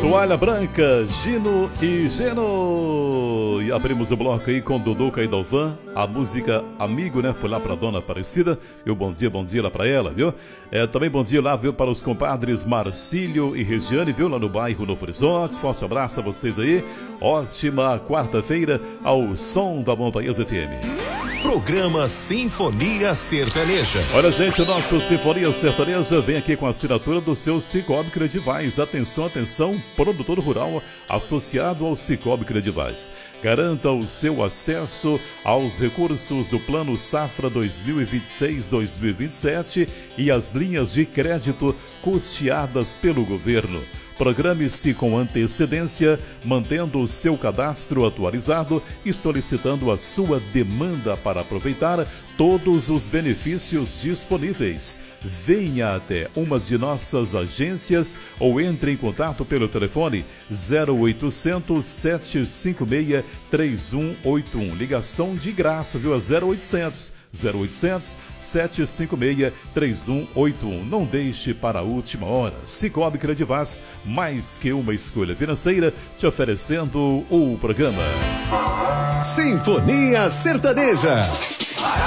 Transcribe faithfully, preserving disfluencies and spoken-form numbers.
Toalha Branca, Gino e Geno. E abrimos o bloco aí com Duduca e Dalvan. A música Amigo, né? Foi lá pra Dona Aparecida. Viu? Bom dia, bom dia lá pra ela, viu? É, também bom dia lá, viu? Para os compadres Marcílio e Regiane, viu? Lá no bairro Novo Horizonte. Forte abraço a vocês aí. Ótima quarta-feira ao som da Montanhas F M. Programa Sinfonia Sertaneja. Olha, gente, o nosso Sinfonia Sertaneja vem aqui com a assinatura do seu Cicobi Credivais. Atenção, atenção, produtor rural associado ao Cicobi Credivais. Garanta o seu acesso aos recursos do Plano Safra dois mil e vinte e seis dois mil e vinte e sete e as linhas de crédito custeadas pelo governo. Programe-se com antecedência, mantendo o seu cadastro atualizado e solicitando a sua demanda para aproveitar todos os benefícios disponíveis. Venha até uma de nossas agências ou entre em contato pelo telefone zero oitocentos, sete cinco seis, três um oito um. Ligação de graça, viu? A zero oitocentos, zero oitocentos, sete cinco seis, três um oito um. Não deixe para a última hora. Cicobi Credivaz, mais que uma escolha financeira, te oferecendo o programa Sinfonia Sertaneja.